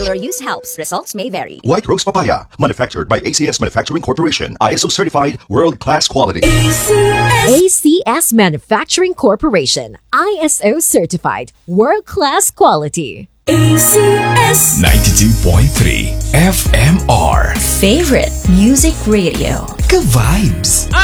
Regular use helps. Results may vary. White Rose Papaya, manufactured by ACS Manufacturing Corporation. ISO certified, world-class quality. ACS Manufacturing Corporation. ISO certified, world-class quality. ACS 92.3 FMR. Favorite music radio. Ka-vibes.